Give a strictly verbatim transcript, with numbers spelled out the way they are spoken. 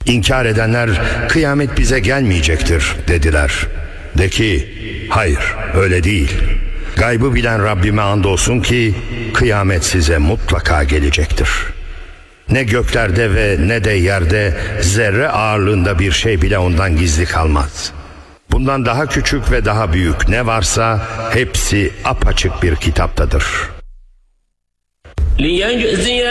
İnkar edenler kıyamet bize gelmeyecektir dediler. De ki hayır öyle değil. Gaybı bilen Rabbime andolsun ki kıyamet size mutlaka gelecektir. Ne göklerde ve ne de yerde zerre ağırlığında bir şey bile ondan gizli kalmaz. Bundan daha küçük ve daha büyük ne varsa hepsi apaçık bir kitaptadır.